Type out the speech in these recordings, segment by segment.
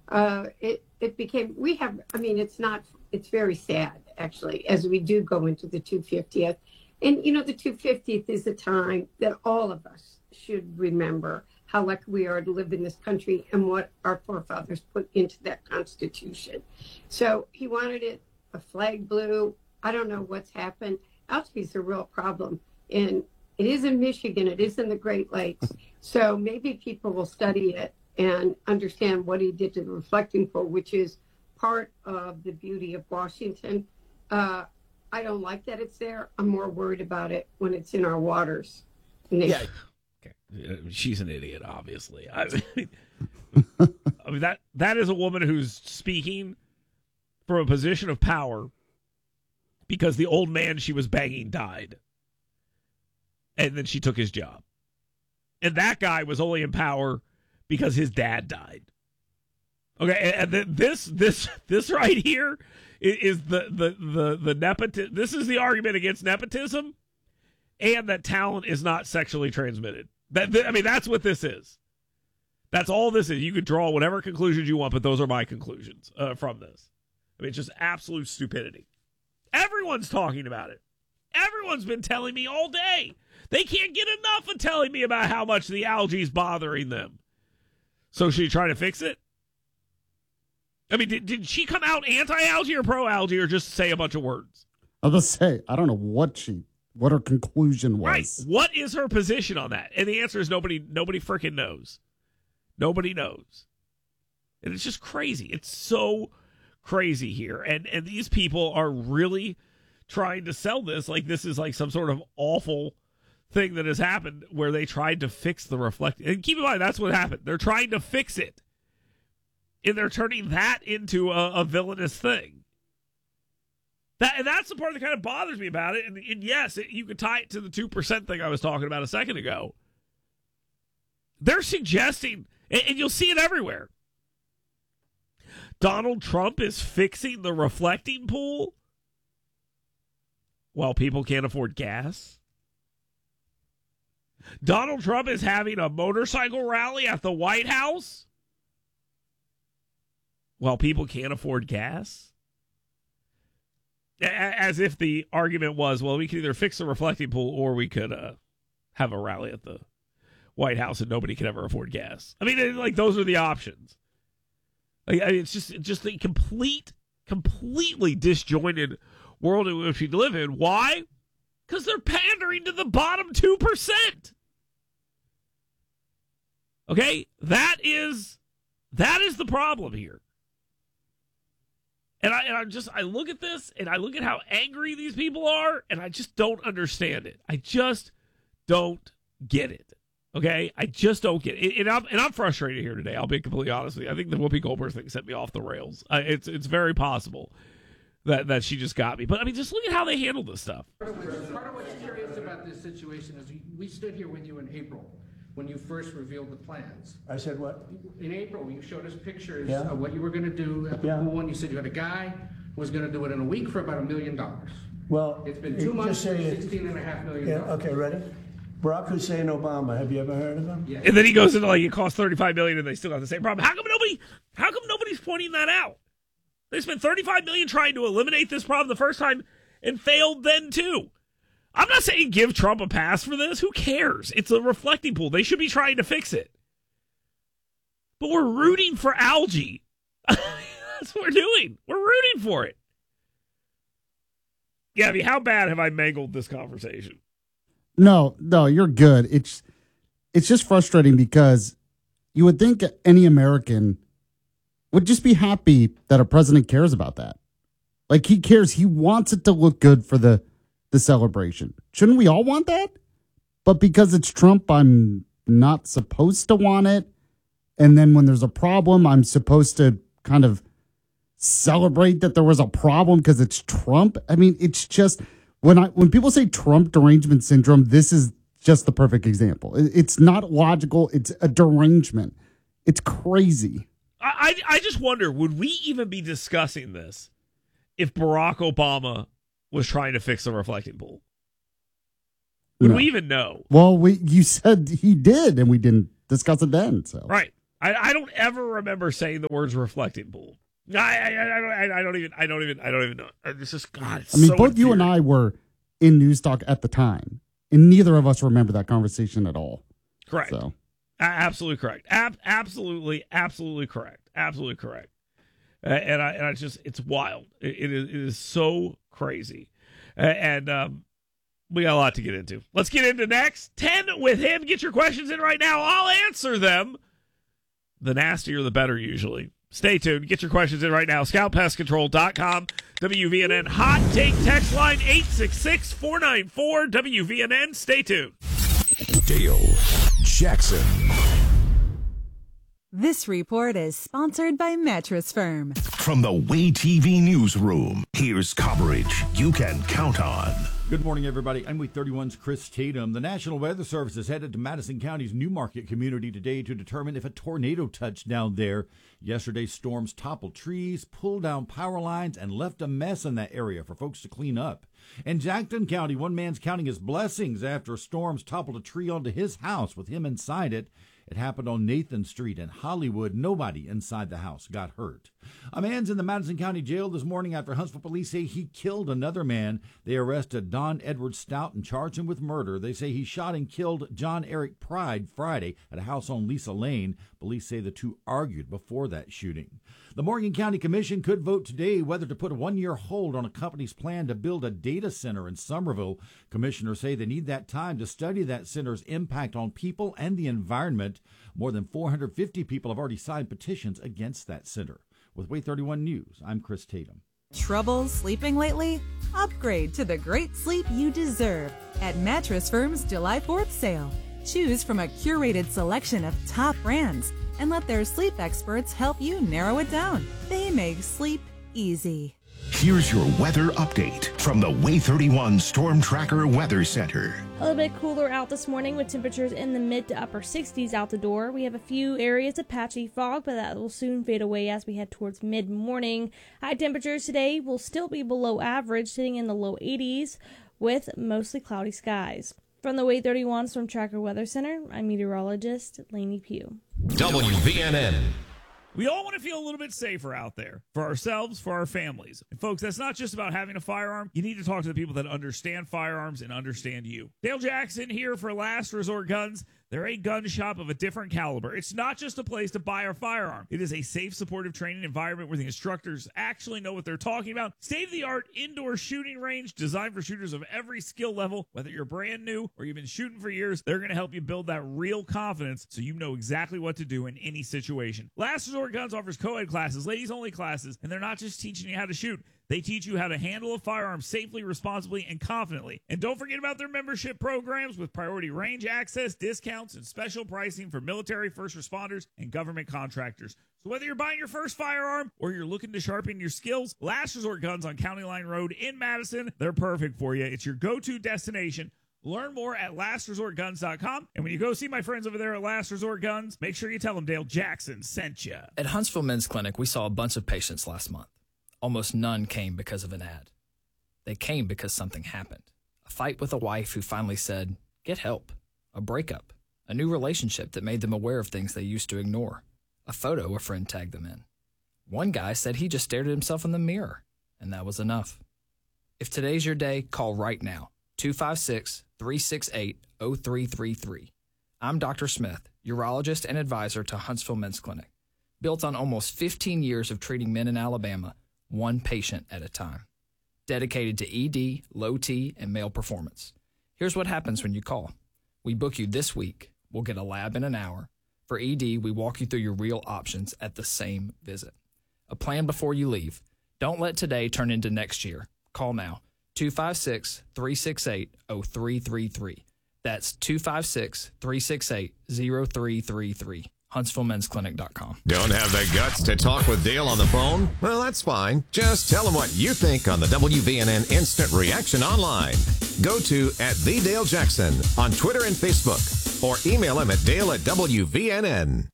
it became, it's very sad, actually, as we do go into the 250th. And, the 250th is a time that all of us should remember how lucky we are to live in this country and what our forefathers put into that Constitution. So he wanted it, a flag blue. I don't know what's happened. Algae is a real problem. And it is in Michigan. It is in the Great Lakes. So maybe people will study it and understand what he did to the reflecting pool, which is part of the beauty of Washington. I don't like that it's there. I'm more worried about it when it's in our waters. Yeah. Okay. She's an idiot, obviously. I mean that is a woman who's speaking from a position of power because the old man she was banging died. And then she took his job. And that guy was only in power because his dad died. Okay, and this right here is the nepotism. This is the argument against nepotism, and that talent is not sexually transmitted. That's what this is. That's all this is. You could draw whatever conclusions you want, but those are my conclusions from this. It's just absolute stupidity. Everyone's talking about it. Everyone's been telling me all day. They can't get enough of telling me about how much the algae is bothering them. So should you try to fix it? I mean, did she come out anti-algae or pro-algae or just say a bunch of words? I was going to say, I don't know what her conclusion was. Right. What is her position on that? And the answer is nobody freaking knows. Nobody knows. And it's just crazy. It's so crazy here. And these people are really trying to sell this like this is like some sort of awful thing that has happened where they tried to fix the reflect. And keep in mind, that's what happened. They're trying to fix it. And they're turning that into a villainous thing. And that's the part that kind of bothers me about it. And yes, you could tie it to the 2% thing I was talking about a second ago. They're suggesting, and you'll see it everywhere, Donald Trump is fixing the reflecting pool while people can't afford gas. Donald Trump is having a motorcycle rally at the White House while people can't afford gas. As if the argument was, well, we can either fix the reflecting pool or we could have a rally at the White House and nobody can ever afford gas. I mean, like those are the options. It's just a completely disjointed world in which we live in. Why? Because they're pandering to the bottom 2%. Okay? That is the problem here. And I look at this and I look at how angry these people are and I just don't understand it. I just don't get it. Okay? I just don't get it. And I'm frustrated here today. I'll be completely honest with you. I think the Whoopi Goldberg thing sent me off the rails. It's very possible that she just got me. But I mean, just look at how they handle this stuff. Part of what's curious about this situation is we stood here with you in April when you first revealed the plans. I said what? In April, you showed us pictures of what you were going to do at the pool, and you said you had a guy who was going to do it in a week for about $1 million. Well, it's been 2 months for $16.5 million. Yeah, okay, ready? Barack Hussein Obama. Have you ever heard of him? Yeah. And then he goes into like it cost $35 million, and they still have the same problem. How come nobody's pointing that out? They spent $35 million trying to eliminate this problem the first time and failed then too. I'm not saying give Trump a pass for this. Who cares? It's a reflecting pool. They should be trying to fix it. But we're rooting for algae. That's what we're doing. We're rooting for it. Gabby, how bad have I mangled this conversation? No, you're good. It's just frustrating because you would think any American would just be happy that a president cares about that. Like he cares. He wants it to look good for the celebration. Shouldn't we all want that? But because it's Trump, I'm not supposed to want it. And then when there's a problem, I'm supposed to kind of celebrate that there was a problem because it's Trump. I mean, it's just when people say Trump derangement syndrome, this is just the perfect example. It's not logical. It's a derangement. It's crazy. I just wonder, would we even be discussing this if Barack Obama was trying to fix the reflecting pool? Would we even know? Well, you said he did, and we didn't discuss it then. So right. I don't ever remember saying the words reflecting pool. I don't even know. It's just God. It's I mean, so both you and infuriating. I were in News Talk at the time, and neither of us remember that conversation at all. Correct. So, Absolutely correct. Absolutely correct. Absolutely correct. And I just, it's wild. It is so crazy. And we got a lot to get into. Let's get into next 10 with him. Get your questions in right now. I'll answer them. The nastier, the better, usually. Stay tuned. Get your questions in right now. ScoutPestControl.com. WVNN Hot Take text line 866-494-WVNN. Stay tuned. Dale Jackson. This report is sponsored by Mattress Firm. From the Way TV newsroom, here's coverage you can count on. Good morning, everybody. I'm Week 31's Chris Tatum. The National Weather Service is headed to Madison County's Newmarket community today to determine if a tornado touched down there. Yesterday's storms toppled trees, pulled down power lines, and left a mess in that area for folks to clean up. In Jackson County, one man's counting his blessings after storms toppled a tree onto his house with him inside it. It happened on Nathan Street in Hollywood. Nobody inside the house got hurt. A man's in the Madison County Jail this morning after Huntsville police say he killed another man. They arrested Don Edward Stout and charged him with murder. They say he shot and killed John Eric Pride Friday at a house on Lisa Lane. Police say the two argued before that shooting. The Morgan County Commission could vote today whether to put a one-year hold on a company's plan to build a data center in Somerville. Commissioners say they need that time to study that center's impact on people and the environment. More than 450 people have already signed petitions against that center. With Way 31 News, I'm Chris Tatum. Trouble sleeping lately? Upgrade to the great sleep you deserve at Mattress Firm's July 4th sale. Choose from a curated selection of top brands and let their sleep experts help you narrow it down. They make sleep easy. Here's your weather update from the Way 31 Storm Tracker Weather Center. A little bit cooler out this morning with temperatures in the mid to upper 60s out the door. We have a few areas of patchy fog, but that will soon fade away as we head towards mid-morning. High temperatures today will still be below average, sitting in the low 80s with mostly cloudy skies. From the Way 31 Storm Tracker Weather Center, I'm meteorologist Lainey Pugh. WVNN. We all want to feel a little bit safer out there for ourselves, for our families. And folks, that's not just about having a firearm. You need to talk to the people that understand firearms and understand you. Dale Jackson here for Last Resort Guns. They're a gun shop of a different caliber. It's not just a place to buy a firearm. It is a safe, supportive training environment where the instructors actually know what they're talking about. State-of-the-art indoor shooting range designed for shooters of every skill level. Whether you're brand new or you've been shooting for years, they're going to help you build that real confidence so you know exactly what to do in any situation. Last Resort Guns offers co-ed classes, ladies-only classes, and they're not just teaching you how to shoot. They teach you how to handle a firearm safely, responsibly, and confidently. And don't forget about their membership programs with priority range access, discounts, and special pricing for military, first responders, and government contractors. So whether you're buying your first firearm or you're looking to sharpen your skills, Last Resort Guns on County Line Road in Madison, they're perfect for you. It's your go-to destination. Learn more at lastresortguns.com. And when you go see my friends over there at Last Resort Guns, make sure you tell them Dale Jackson sent you. At Huntsville Men's Clinic, we saw a bunch of patients last month. Almost none came because of an ad. They came because something happened. A fight with a wife who finally said, get help. A breakup. A new relationship that made them aware of things they used to ignore. A photo a friend tagged them in. One guy said he just stared at himself in the mirror, and that was enough. If today's your day, call right now. 256-368-0333. I'm Dr. Smith, urologist and advisor to Huntsville Men's Clinic. Built on almost 15 years of treating men in Alabama, one patient at a time. Dedicated to ED, low T, and male performance. Here's what happens when you call. We book you this week. We'll get a lab in an hour. For ED, we walk you through your real options at the same visit. A plan before you leave. Don't let today turn into next year. Call now. 256-368-0333. That's 256-368-0333. HuntsvilleMen'sClinic.com. Don't have the guts to talk with Dale on the phone? Well, that's fine. Just tell him what you think on the WVNN Instant Reaction online. Go to @TheDaleJackson on Twitter and Facebook, or email him at Dale@WVNN.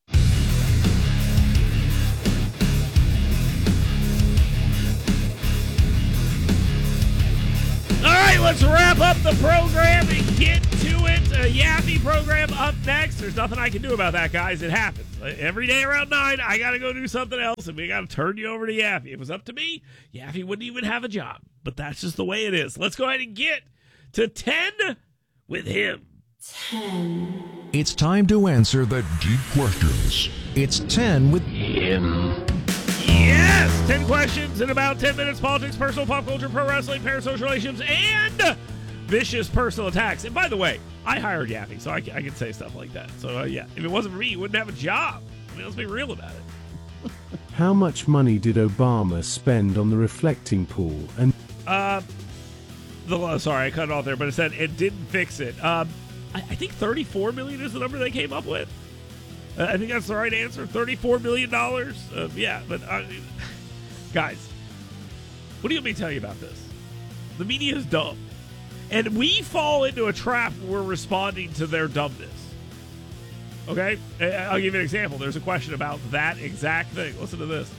All right, let's wrap up the program and get to it. A Yaffe program up next. There's nothing I can do about that, guys. It happens. Every day around 9, I got to go do something else, and we got to turn you over to Yaffe. If it was up to me, Yaffe wouldn't even have a job. But that's just the way it is. Let's go ahead and get to 10 with him. 10. It's time to answer the deep questions. It's 10 with him. Yes! 10 questions in about 10 minutes. Politics, personal, pop culture, pro wrestling, parasocial relationships, and vicious personal attacks. And by the way, I hired Yaffe, so I can say stuff like that. So, yeah, if it wasn't for me, you wouldn't have a job. I mean, let's be real about it. How much money did Obama spend on the reflecting pool? And sorry, I cut it off there, but it said it didn't fix it. I think $34 million is the number they came up with. I think that's the right answer. $34 million. Yeah, but guys, what do you want me to tell you about this? The media is dumb. And we fall into a trap when we're responding to their dumbness. Okay? I'll give you an example. There's a question about that exact thing. Listen to this.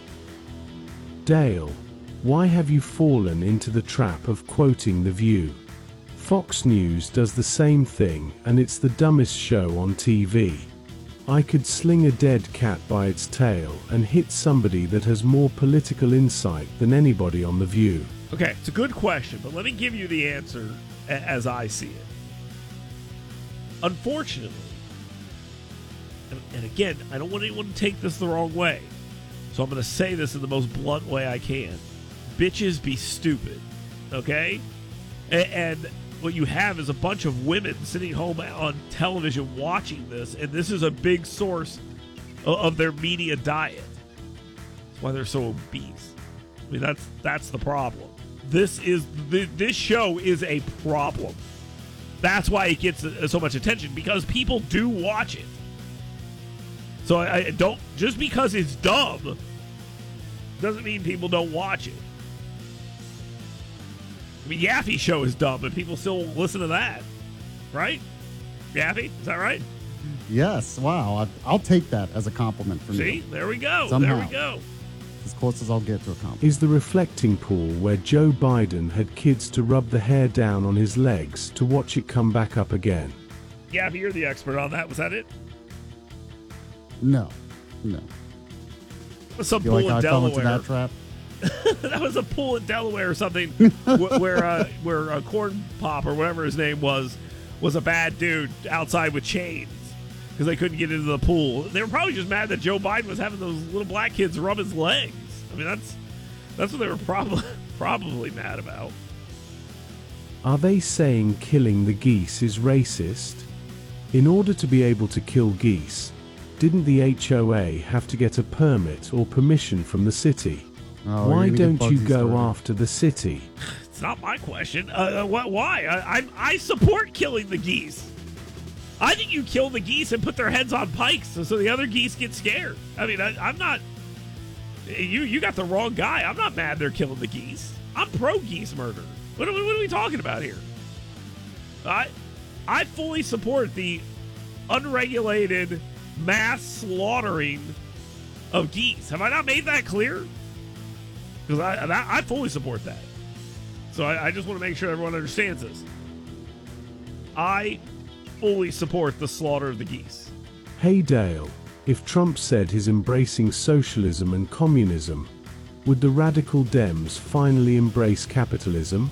Dale, why have you fallen into the trap of quoting The View? Fox News does the same thing, and it's the dumbest show on TV. I could sling a dead cat by its tail and hit somebody that has more political insight than anybody on The View. Okay, it's a good question, but let me give you the answer as I see it. Unfortunately, and again, I don't want anyone to take this the wrong way, so I'm going to say this in the most blunt way I can. Bitches be stupid, okay? And what you have is a bunch of women sitting home on television watching this, and this is a big source of their media diet. That's why they're so obese. I mean, that's the problem. This show is a problem. That's why it gets so much attention, because people do watch it. So I don't, just because it's dumb doesn't mean people don't watch it. I mean, Yaffe's show is dumb, but people still listen to that, right? Yaffe, is that right? Yes. Wow. I'll take that as a compliment from you. See, there we go. Somehow. There we go. As close as I'll get to a compliment. Is the reflecting pool where Joe Biden had kids to rub the hair down on his legs to watch it come back up again? Yaffe, you're the expert on that. Was that it? No. Some You pool like how in I fell into Delaware. that trap? That was a pool in Delaware or something where Corn Pop or whatever his name was a bad dude outside with chains because they couldn't get into the pool. They were probably just mad that Joe Biden was having those little black kids rub his legs. I mean, that's what they were probably mad about. Are they saying killing the geese is racist? In order to be able to kill geese, didn't the HOA have to get a permit or permission from the city? Why don't you go after the city? It's not my question. Why? I support killing the geese. I think you kill the geese and put their heads on pikes so the other geese get scared. I mean, I'm not. You got the wrong guy. I'm not mad they're killing the geese. I'm pro geese murder. What are we talking about here? I fully support the unregulated mass slaughtering of geese. Have I not made that clear? Because I fully support that. So I just want to make sure everyone understands this. I fully support the slaughter of the geese. Hey Dale, if Trump said he's embracing socialism and communism, would the radical Dems finally embrace capitalism?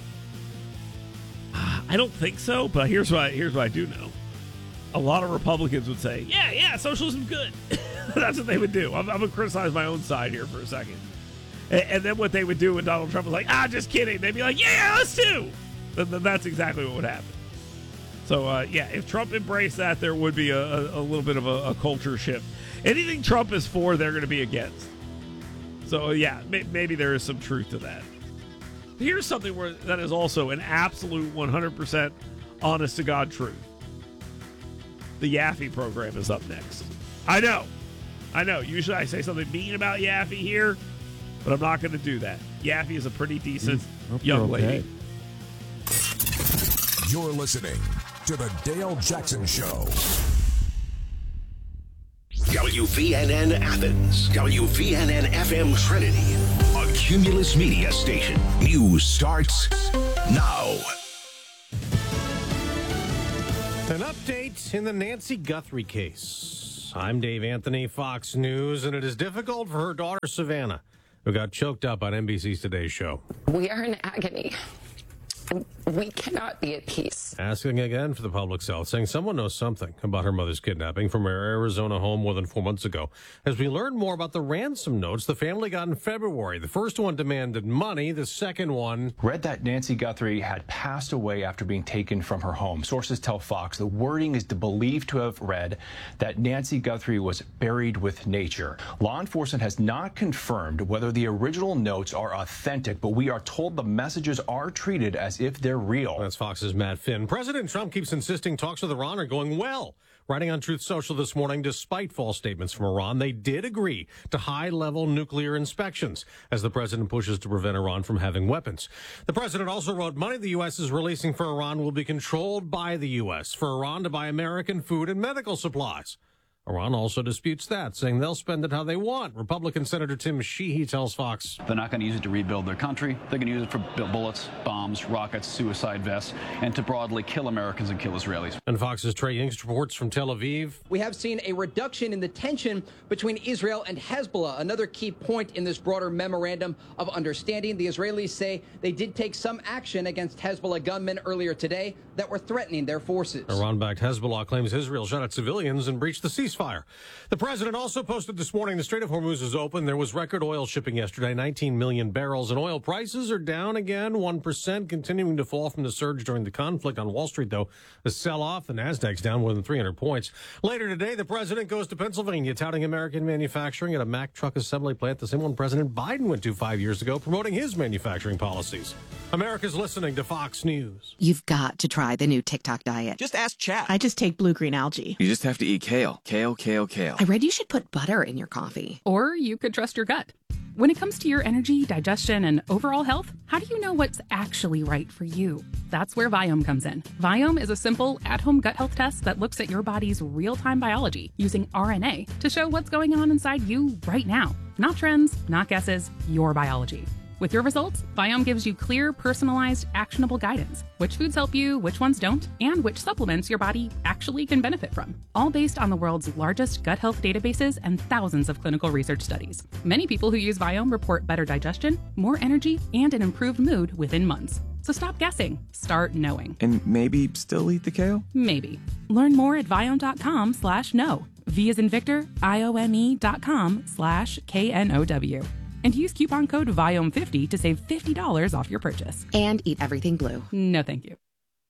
I don't think so, but here's what I do know. A lot of Republicans would say, yeah, socialism's good. That's what they would do. I'm going to criticize my own side here for a second. And then what they would do when Donald Trump was like, just kidding. They'd be like, yeah, us too. Then that's exactly what would happen. So, if Trump embraced that, there would be a little bit of a culture shift. Anything Trump is for, they're going to be against. So, maybe there is some truth to that. Here's something that is also an absolute 100% honest-to-God truth. The Yaffe program is up next. I know. Usually I say something mean about Yaffe here, but I'm not going to do that. Yaffe is a pretty decent young lady. You're listening to The Dale Jackson Show. WVNN Athens, WVNN FM Trinity, a Cumulus Media station. News starts now. An update in the Nancy Guthrie case. I'm Dave Anthony, Fox News, and it is difficult for her daughter, Savannah, who got choked up on NBC's Today Show. We are in agony. We cannot be at peace. Asking again for the public's health, saying someone knows something about her mother's kidnapping from her Arizona home more than 4 months ago. As we learn more about the ransom notes the family got in February. The first one demanded money. The second one read that Nancy Guthrie had passed away after being taken from her home. Sources tell Fox the wording is believed to have read that Nancy Guthrie was buried with nature. Law enforcement has not confirmed whether the original notes are authentic, but we are told the messages are treated as if they're real. That's Fox's Matt Finn. President Trump keeps insisting talks with Iran are going well. Writing on Truth Social this morning, despite false statements from Iran, they did agree to high-level nuclear inspections as the president pushes to prevent Iran from having weapons. The president also wrote money the U.S. is releasing for Iran will be controlled by the U.S. for Iran to buy American food and medical supplies. Iran also disputes that, saying they'll spend it how they want. Republican Senator Tim Sheehy tells Fox they're not going to use it to rebuild their country. They're going to use it for bullets, bombs, rockets, suicide vests, and to broadly kill Americans and kill Israelis. And Fox's Trey Yingst reports from Tel Aviv. We have seen a reduction in the tension between Israel and Hezbollah, another key point in this broader memorandum of understanding. The Israelis say they did take some action against Hezbollah gunmen earlier today that were threatening their forces. Iran-backed Hezbollah claims Israel shot at civilians and breached the ceasefire. The president also posted this morning the Strait of Hormuz is open. There was record oil shipping yesterday, 19 million barrels, and oil prices are down again, 1%, continuing to fall from the surge during the conflict. On Wall Street, though, the sell-off, the Nasdaq's down more than 300 points. Later today, the president goes to Pennsylvania, touting American manufacturing at a Mack truck assembly plant, the same one President Biden went to 5 years ago, promoting his manufacturing policies. America's listening to Fox News. You've got to try the new TikTok diet. Just ask Chat. I just take blue-green algae. You just have to eat kale. Kale, kale, kale. I read you should put butter in your coffee. Or you could trust your gut. When it comes to your energy, digestion, and overall health, how do you know what's actually right for you? That's where Viome comes in. Viome is a simple, at-home gut health test that looks at your body's real-time biology using RNA to show what's going on inside you right now. Not trends, not guesses, your biology. With your results, Viome gives you clear, personalized, actionable guidance. Which foods help you, which ones don't, and which supplements your body actually can benefit from. All based on the world's largest gut health databases and thousands of clinical research studies. Many people who use Viome report better digestion, more energy, and an improved mood within months. So stop guessing. Start knowing. And maybe still eat the kale? Maybe. Learn more at Viome.com/know. V as in Victor, IOME.com/KNOW. And use coupon code VIOME50 to save $50 off your purchase. And eat everything blue. No, thank you.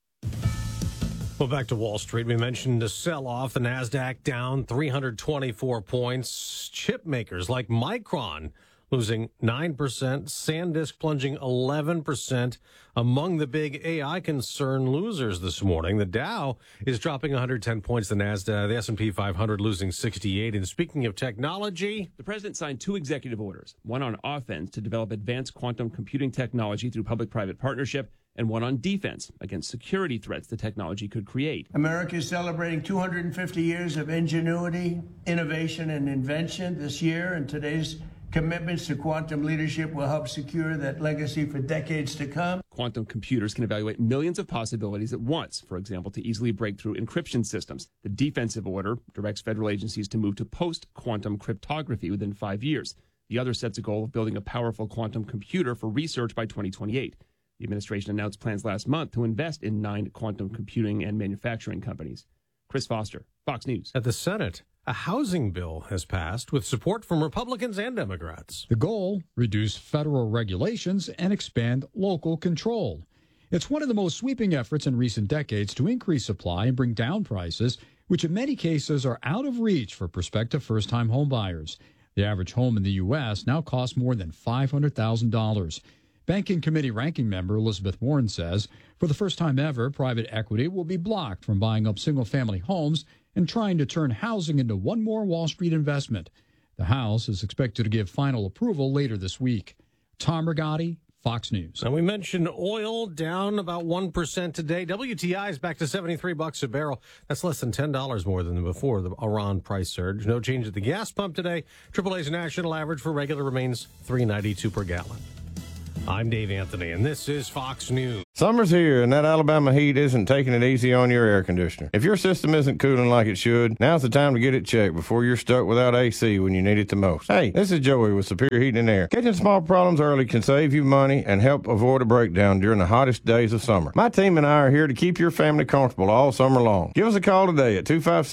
Well, back to Wall Street. We mentioned the sell-off. The Nasdaq down 324 points. Chip makers like Micron losing 9%, SanDisk plunging 11%. Among the big AI concern losers this morning, the Dow is dropping 110 points. The Nasdaq, the S&P 500 losing 68. And speaking of technology, the president signed 2 executive orders, one on offense to develop advanced quantum computing technology through public-private partnership, and one on defense against security threats the technology could create. America is celebrating 250 years of ingenuity, innovation, and invention this year, and today's commitments to quantum leadership will help secure that legacy for decades to come. Quantum computers can evaluate millions of possibilities at once, for example, to easily break through encryption systems. The defensive order directs federal agencies to move to post-quantum cryptography within 5 years. The other sets a goal of building a powerful quantum computer for research by 2028. The administration announced plans last month to invest in 9 quantum computing and manufacturing companies. Chris Foster, Fox News. At the Senate, a housing bill has passed with support from Republicans and Democrats. The goal, reduce federal regulations and expand local control. It's one of the most sweeping efforts in recent decades to increase supply and bring down prices, which in many cases are out of reach for prospective first-time homebuyers. The average home in the U.S. now costs more than $500,000. Banking Committee ranking member Elizabeth Warren says, for the first time ever, private equity will be blocked from buying up single-family homes and trying to turn housing into one more Wall Street investment. The House is expected to give final approval later this week. Tom Rigotti, Fox News. And we mentioned oil down about 1% today. WTI is back to $73 a barrel. That's less than $10 more than before the Iran price surge. No change at the gas pump today. AAA's national average for regular remains $3.92 per gallon. I'm Dave Anthony, and this is Fox News. Summer's here, and that Alabama heat isn't taking it easy on your air conditioner. If your system isn't cooling like it should, now's the time to get it checked before you're stuck without AC when you need it the most. Hey, this is Joey with Superior Heating and Air. Catching small problems early can save you money and help avoid a breakdown during the hottest days of summer. My team and I are here to keep your family comfortable all summer long. Give us a call today at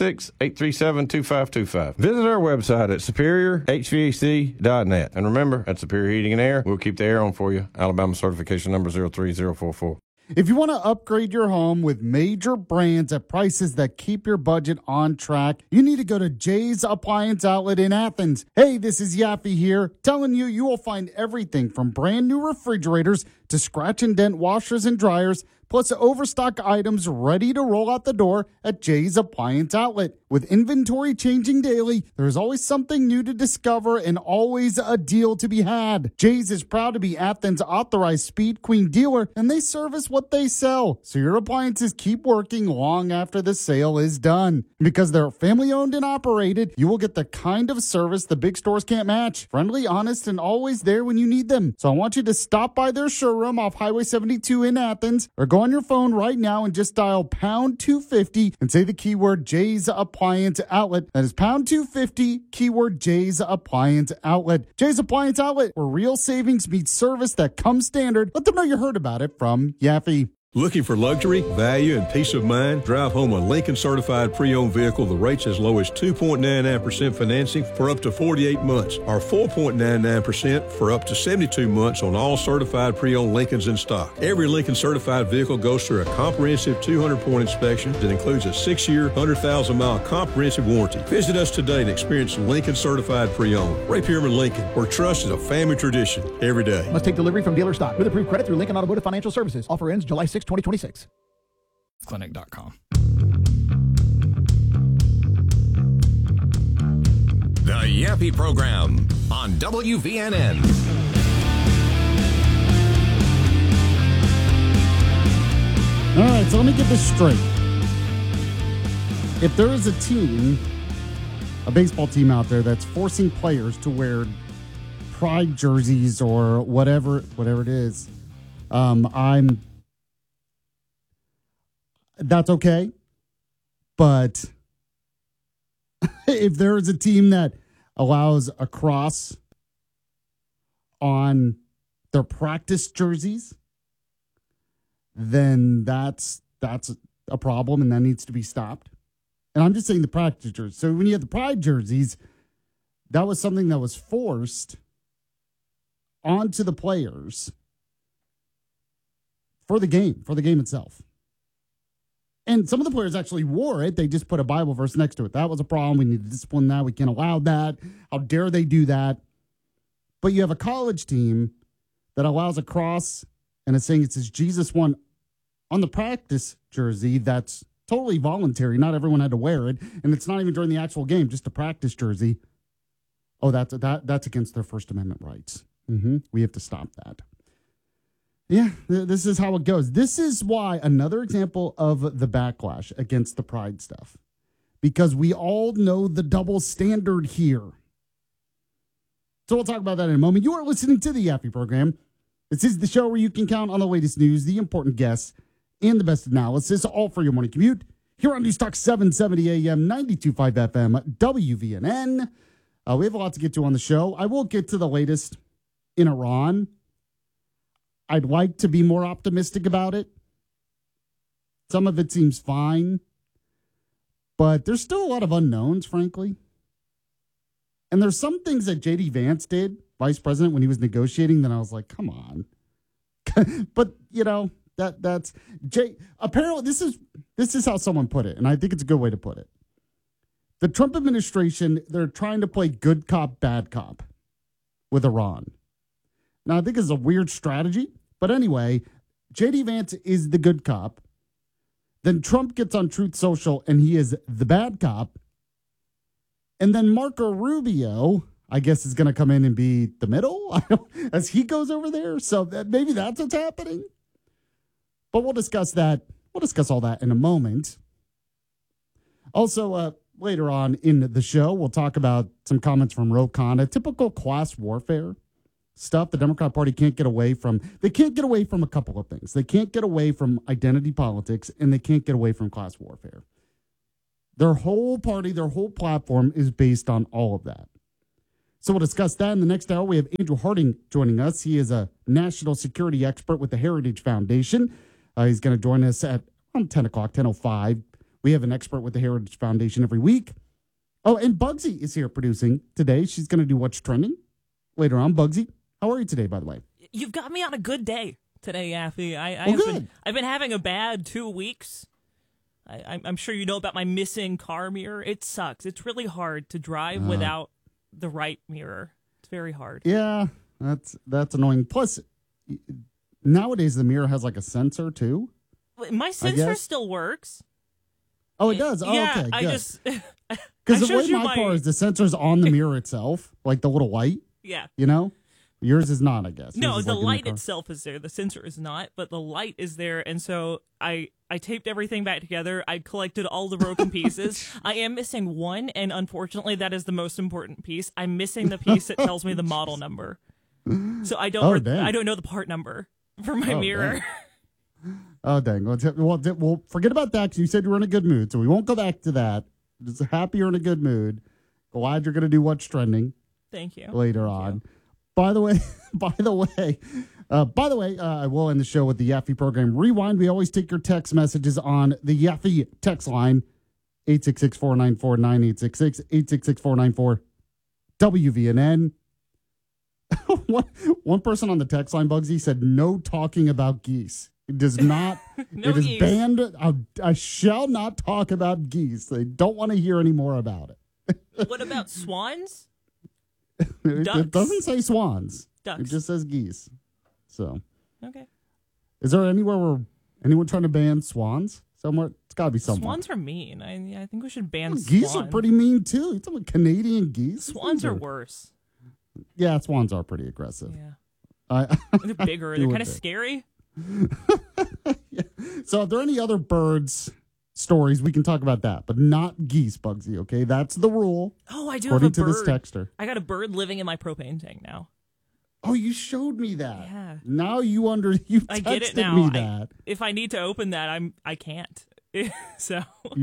256-837-2525. Visit our website at superiorhvac.net. And remember, at Superior Heating and Air, we'll keep the air on for you. Alabama certification number 03044. If you want to upgrade your home with major brands at prices that keep your budget on track, you need to go to Jay's Appliance Outlet in Athens. Hey, this is Yaffe here, telling you you will find everything from brand new refrigerators to scratch and dent washers and dryers, plus overstock items ready to roll out the door at Jay's Appliance Outlet. With inventory changing daily, there's always something new to discover and always a deal to be had. Jay's is proud to be Athens' authorized Speed Queen dealer, and they service what they sell, so your appliances keep working long after the sale is done. Because they're family owned and operated, you will get the kind of service the big stores can't match. Friendly, honest, and always there when you need them. So I want you to stop by their showroom off Highway 72 in Athens, or go on your phone right now and just dial pound 250 and say the keyword Jay's Appliance Outlet. That is pound 250, keyword Jay's Appliance Outlet. Jay's Appliance Outlet, where real savings meets service that comes standard. Let them know you heard about it from Yaffe. Looking for luxury, value, and peace of mind? Drive home a Lincoln certified pre-owned vehicle. The rates as low as 2.99% financing for up to 48 months, or 4.99% for up to 72 months on all certified pre-owned Lincolns in stock. Every Lincoln certified vehicle goes through a comprehensive 200-point inspection that includes a 6-year, 100,000-mile comprehensive warranty. Visit us today and experience Lincoln certified pre-owned. Ray Pierman Lincoln, where trust is a family tradition every day. Must take delivery from dealer stock with approved credit through Lincoln Automotive Financial Services. Offer ends July 6, 2026. Clinic.com. The Yaffe Program on WVNN. All right, so let me get this straight. If there is a team, a baseball team out there that's forcing players to wear pride jerseys or whatever it is, that's okay. But if there is a team that allows a cross on their practice jerseys, then that's a problem, and that needs to be stopped. And I'm just saying the practice jerseys. So when you have the pride jerseys, that was something that was forced onto the players for the game itself. And some of the players actually wore it. They just put a Bible verse next to it. That was a problem. We need to discipline that. We can't allow that. How dare they do that? But you have a college team that allows a cross and is saying it says Jesus won on the practice jersey. That's totally voluntary. Not everyone had to wear it. And it's not even during the actual game, just a practice jersey. Oh, that's against their First Amendment rights. We have to stop that. Yeah, this is how it goes. This is why another example of the backlash against the pride stuff, because we all know the double standard here. So we'll talk about that in a moment. You are listening to the Yaffe Program. This is the show where you can count on the latest news, the important guests, and the best analysis, all for your morning commute. Here on News Talk 770 AM, 92.5 FM, WVNN. We have a lot to get to on the show. I will get to the latest in Iran. I'd like to be more optimistic about it. Some of it seems fine, but there's still a lot of unknowns, frankly. And there's some things that J.D. Vance did, vice president, when he was negotiating, that I was like, come on. But, you know, that's apparently this is how someone put it, and I think it's a good way to put it. The Trump administration, they're trying to play good cop, bad cop with Iran. Now, I think it's a weird strategy, but anyway, J.D. Vance is the good cop. Then Trump gets on Truth Social, and he is the bad cop. And then Marco Rubio, I guess, is going to come in and be the middle as he goes over there. So maybe that's what's happening. But we'll discuss that. We'll discuss all that in a moment. Also, later on in the show, we'll talk about some comments from Ro Khanna, typical class warfare. stuff, the Democrat Party can't get away from. They can't get away from a couple of things. They can't get away from identity politics, and they can't get away from class warfare. Their whole party, their whole platform is based on all of that. So we'll discuss that in the next hour. We have Andrew Harding joining us. He is a national security expert with the Heritage Foundation. He's going to join us at around 10 o'clock, 10:05. We have an expert with the Heritage Foundation every week. Oh, and Bugsy is here producing today. She's going to do What's Trending later on. Bugsy, how are you today, by the way? You've got me on a good day today, Yaffee. I've been having a bad 2 weeks. I'm sure you know about my missing car mirror. It sucks. It's really hard to drive without the right mirror. It's very hard. Yeah, that's annoying. Plus, nowadays the mirror has like a sensor too. My sensor still works. Oh, it does? Oh, yeah, okay, good. I just... Because the way my car is, the sensor's on the mirror itself, like the little light. Yeah. You know? Yours is not, I guess. No, Yours is the like in light car. itself is there. The sensor is not, but the light is there. And so I taped everything back together. I collected all the broken pieces. I am missing one, and unfortunately, that is the most important piece. I'm missing the piece that tells me the model number. So I don't know the part number for my mirror. Dang. Oh, dang. Well, forget about that because you said you were in a good mood, so we won't go back to that. Just happy you're in a good mood. Glad you're going to do What's Trending. Thank you. Later on. By the way, I will end the show with the Yaffee program Rewind. We always take your text messages on the Yaffee text line, 866-494-9866, 866-494-WVNN. One person on the text line, Bugsy, said no talking about geese. It does not. No it is geese. banned. I shall not talk about geese. They don't want to hear any more about it. What about swans? It doesn't say swans. Ducks. It just says geese. So, Okay. is there anywhere where anyone trying to ban swans? Somewhere? It's got to be somewhere. Swans are mean. I think we should ban Geese swans. are pretty mean too. You talking about Canadian geese? Swans are worse. Yeah, swans are pretty aggressive. Yeah. They're bigger. They're kind of scary. So, if there are any other birds stories, we can talk about that, but not geese, Bugsy. Okay, that's the rule. Oh, I do according have a bird. to this texter. I got a bird living in my propane tank now. Oh, you showed me that. Yeah. Now you I texted get it now. me that. If I need to open that, I can't. So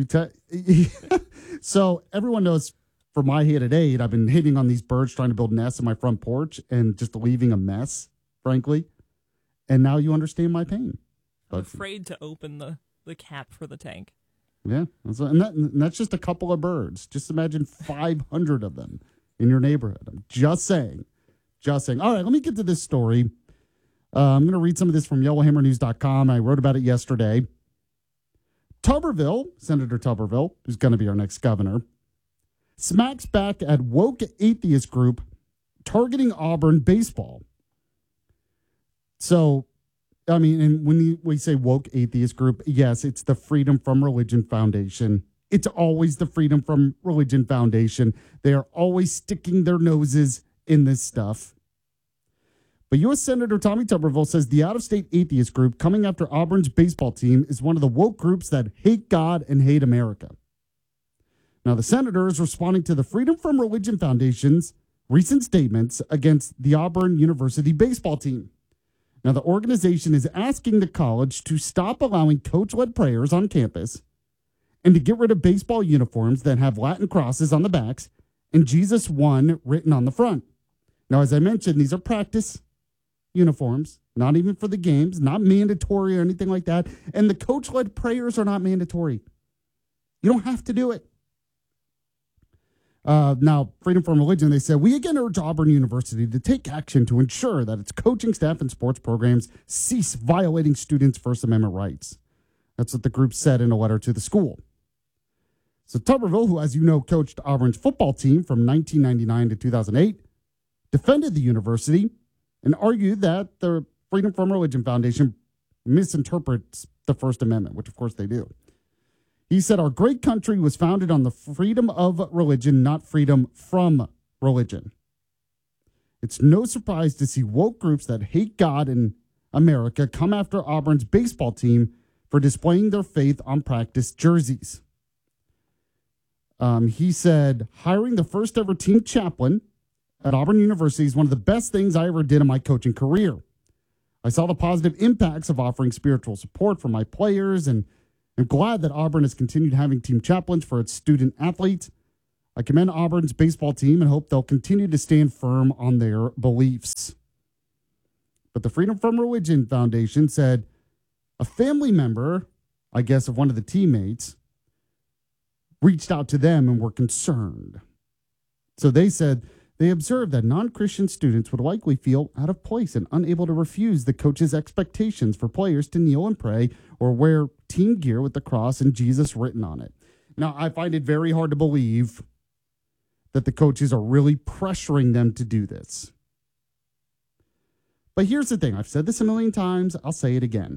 So everyone knows for my hit at 8, I've been hitting on these birds trying to build nests in my front porch and just leaving a mess, frankly. And now you understand my pain. I'm afraid to open the cap for the tank. Yeah. And that's just a couple of birds. Just imagine 500 of them in your neighborhood. I'm just saying. Just saying. All right, let me get to this story. I'm going to read some of this from YellowHammerNews.com. I wrote about it yesterday. Tuberville, Senator Tuberville, who's going to be our next governor, smacks back at woke atheist group targeting Auburn baseball. So, I mean, and when we say woke atheist group, yes, it's the Freedom from Religion Foundation. It's always the Freedom from Religion Foundation. They are always sticking their noses in this stuff. But U.S. Senator Tommy Tuberville says the out-of-state atheist group coming after Auburn's baseball team is one of the woke groups that hate God and hate America. Now, the senator is responding to the Freedom from Religion Foundation's recent statements against the Auburn University baseball team. Now, the organization is asking the college to stop allowing coach-led prayers on campus and to get rid of baseball uniforms that have Latin crosses on the backs and Jesus won written on the front. Now, as I mentioned, these are practice uniforms, not even for the games, not mandatory or anything like that. And the coach-led prayers are not mandatory. You don't have to do it. Now, Freedom from Religion, they said, we again urge Auburn University to take action to ensure that its coaching staff and sports programs cease violating students' First Amendment rights. That's what the group said in a letter to the school. So Tuberville, who, as you know, coached Auburn's football team from 1999 to 2008, defended the university and argued that the Freedom from Religion Foundation misinterprets the First Amendment, which of course they do. He said, our great country was founded on the freedom of religion, not freedom from religion. It's no surprise to see woke groups that hate God and America come after Auburn's baseball team for displaying their faith on practice jerseys. He said, hiring the first ever team chaplain at Auburn University is one of the best things I ever did in my coaching career. I saw the positive impacts of offering spiritual support for my players, and I'm glad that Auburn has continued having team chaplains for its student athletes. I commend Auburn's baseball team and hope they'll continue to stand firm on their beliefs. But the Freedom From Religion Foundation said a family member, I guess of one of the teammates, reached out to them and were concerned. So they said they observed that non-Christian students would likely feel out of place and unable to refuse the coach's expectations for players to kneel and pray or wear team gear with the cross and Jesus written on it. Now, I find it very hard to believe that the coaches are really pressuring them to do this. But here's the thing. I've said this a million times. I'll say it again.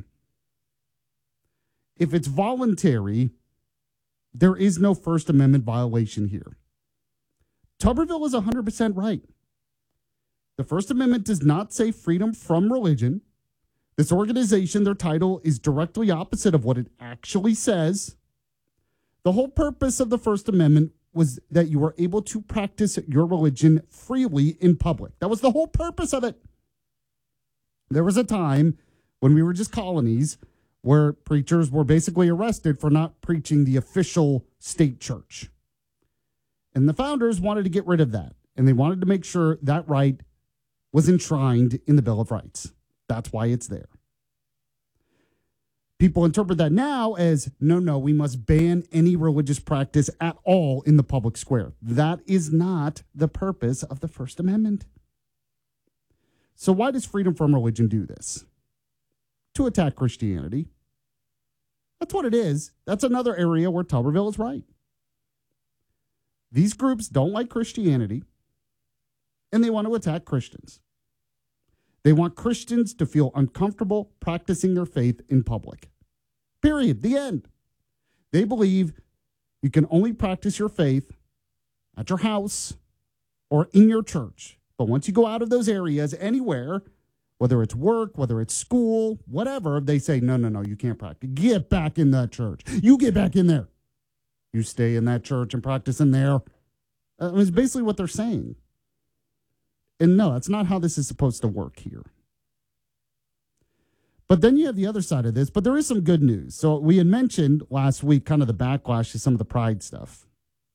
If it's voluntary, there is no First Amendment violation here. Tuberville is 100% right. The First Amendment does not say freedom from religion. This organization, their title is directly opposite of what it actually says. The whole purpose of the First Amendment was that you were able to practice your religion freely in public. That was the whole purpose of it. There was a time when we were just colonies where preachers were basically arrested for not preaching the official state church. And the founders wanted to get rid of that. And they wanted to make sure that right was enshrined in the Bill of Rights. That's why it's there. People interpret that now as, no, we must ban any religious practice at all in the public square. That is not the purpose of the First Amendment. So why does Freedom From Religion do this? To attack Christianity. That's what it is. That's another area where Tuberville is right. These groups don't like Christianity, and they want to attack Christians. They want Christians to feel uncomfortable practicing their faith in public. Period. The end. They believe you can only practice your faith at your house or in your church. But once you go out of those areas anywhere, whether it's work, whether it's school, whatever, they say, no, you can't practice. Get back in that church. You get back in there. You stay in that church and practice in there. It's basically what they're saying. And no, that's not how this is supposed to work here. But then you have the other side of this, but there is some good news. So we had mentioned last week kind of the backlash to some of the pride stuff.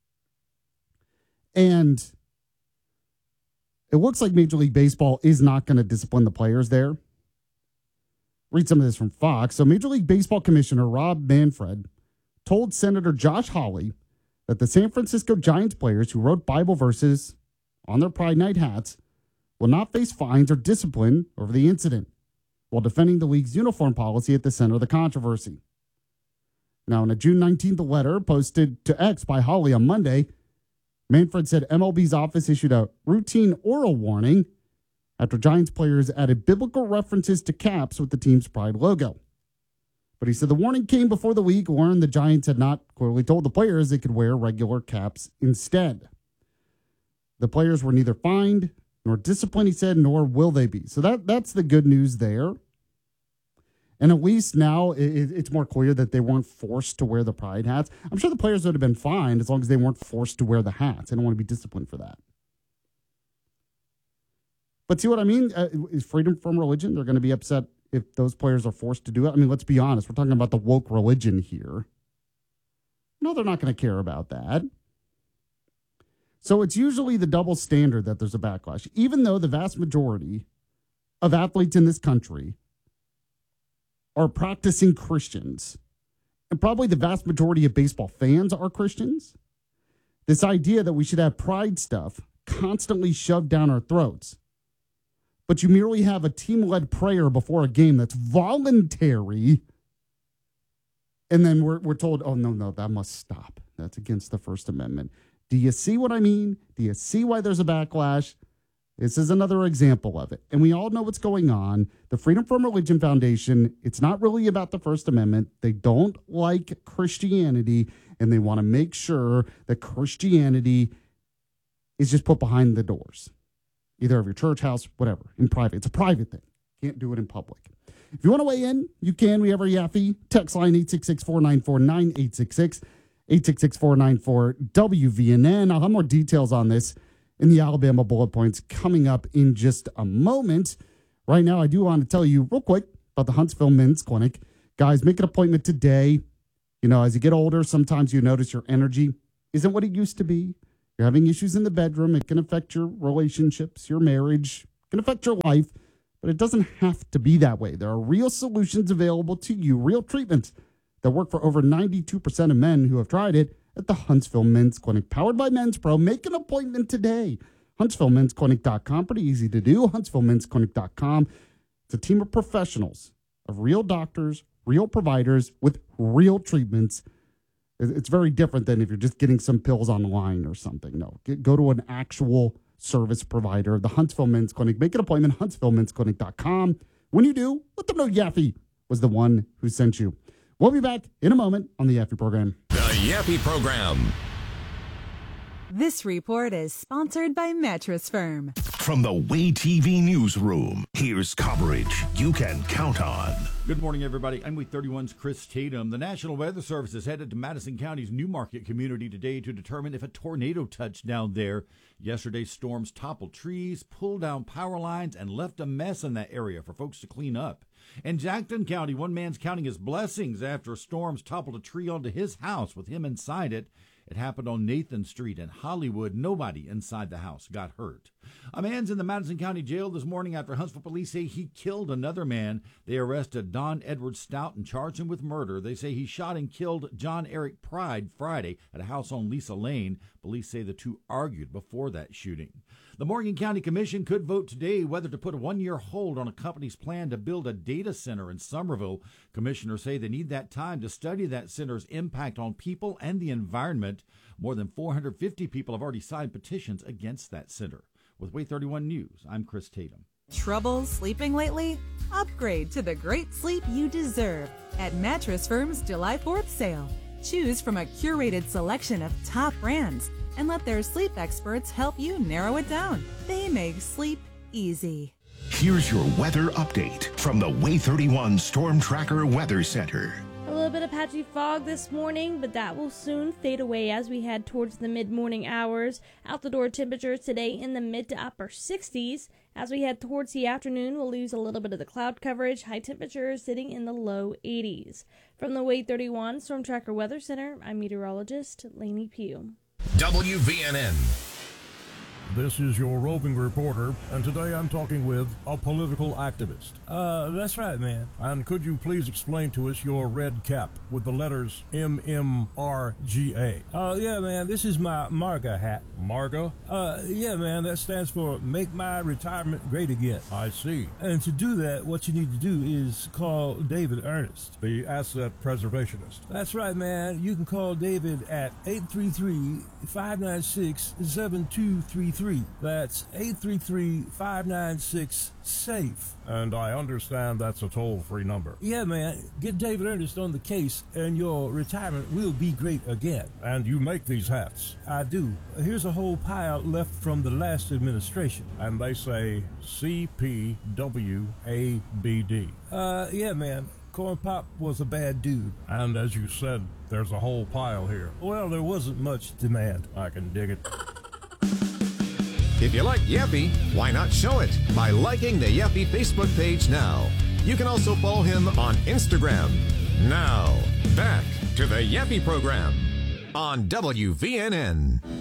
And it looks like Major League Baseball is not going to discipline the players there. Read some of this from Fox. So Major League Baseball Commissioner Rob Manfred told Senator Josh Hawley that the San Francisco Giants players who wrote Bible verses on their Pride Night hats will not face fines or discipline over the incident, while defending the league's uniform policy at the center of the controversy. Now, in a June 19th letter posted to X by Hawley on Monday, Manfred said MLB's office issued a routine oral warning after Giants players added biblical references to caps with the team's pride logo. But he said the warning came before the league learned the Giants had not clearly told the players they could wear regular caps instead. The players were neither fined nor disciplined, he said, nor will they be. So that's the good news there. And at least now it's more clear that they weren't forced to wear the pride hats. I'm sure the players would have been fined as long as they weren't forced to wear the hats. I don't want to be disciplined for that. But see what I mean? Is Freedom From Religion, they're going to be upset if those players are forced to do it. I mean, let's be honest. We're talking about the woke religion here. No, they're not going to care about that. So it's usually the double standard that there's a backlash, even though the vast majority of athletes in this country are practicing Christians, and probably the vast majority of baseball fans are Christians. This idea that we should have pride stuff constantly shoved down our throats, but you merely have a team-led prayer before a game that's voluntary, and then we're told, oh, no, that must stop. That's against the First Amendment. Do you see what I mean? Do you see why there's a backlash? This is another example of it. And we all know what's going on. The Freedom From Religion Foundation, it's not really about the First Amendment. They don't like Christianity, and they want to make sure that Christianity is just put behind the doors, either of your church, house, whatever, in private. It's a private thing. Can't do it in public. If you want to weigh in, you can. We have our Yaffe text line 866-494-9866, 866-494-WVNN. I'll have more details on this in the Alabama bullet points coming up in just a moment. Right now, I do want to tell you real quick about the Huntsville Men's Clinic. Guys, make an appointment today. You know, as you get older, sometimes you notice your energy isn't what it used to be. You're having issues in the bedroom. It can affect your relationships, your marriage. It can affect your life. But it doesn't have to be that way. There are real solutions available to you, real treatments that work for over 92% of men who have tried it at the Huntsville Men's Clinic, powered by Men's Pro. Make an appointment today. HuntsvilleMen'sClinic.com, pretty easy to do. HuntsvilleMen'sClinic.com. It's a team of professionals, of real doctors, real providers with real treatments. It's very different than if you're just getting some pills online or something. No, go to an actual service provider, the Huntsville Men's Clinic. Make an appointment, HuntsvilleMen'sClinic.com. When you do, let them know Yaffe was the one who sent you. We'll be back in a moment on the Yaffe program. The Yaffe program. This report is sponsored by Mattress Firm. From the Way TV newsroom, here's coverage you can count on. Good morning, everybody. I'm Week 31's Chris Tatum. The National Weather Service is headed to Madison County's Newmarket community today to determine if a tornado touched down there. Yesterday's storms toppled trees, pulled down power lines, and left a mess in that area for folks to clean up. In Jackson County, one man's counting his blessings after storms toppled a tree onto his house with him inside it. It happened on Nathan Street in Hollywood. Nobody inside the house got hurt. A man's in the Madison County Jail this morning after Huntsville police say he killed another man. They arrested Don Edward Stout and charged him with murder. They say he shot and killed John Eric Pride Friday at a house on Lisa Lane. Police say the two argued before that shooting. The Morgan County Commission could vote today whether to put a one-year hold on a company's plan to build a data center in Somerville. Commissioners say they need that time to study that center's impact on people and the environment. More than 450 people have already signed petitions against that center. With Way 31 News, I'm Chris Tatum. Trouble sleeping lately? Upgrade to the great sleep you deserve at Mattress Firm's July 4th sale. Choose from a curated selection of top brands and let their sleep experts help you narrow it down. They make sleep easy. Here's your weather update from the Way 31 Storm Tracker Weather Center. A little bit of patchy fog this morning, but that will soon fade away as we head towards the mid-morning hours. Out the door temperatures today in the mid to upper 60s. As we head towards the afternoon, we'll lose a little bit of the cloud coverage. High temperatures sitting in the low 80s. From the Way 31 Storm Tracker Weather Center, I'm meteorologist Lainey Pugh. WVNN. This is your roving reporter, and today I'm talking with a political activist. That's right, man. And could you please explain to us your red cap with the letters MMRGA? Yeah, man, this is my MARGA hat. MARGA? Yeah, man, that stands for Make My Retirement Great Again. I see. And to do that, what you need to do is call David Ernest, the asset preservationist. That's right, man. You can call David at 833-596-7233. That's 833-596-SAFE. And I understand that's a toll-free number. Yeah, man. Get David Ernest on the case, and your retirement will be great again. And you make these hats? I do. Here's a whole pile left from the last administration. And they say CPWABD. Yeah, man. Corn Pop was a bad dude. And as you said, there's a whole pile here. Well, there wasn't much demand. I can dig it. If you like Yaffe, why not show it by liking the Yaffe Facebook page now? You can also follow him on Instagram. Now, back to the Yaffe program on WVNN.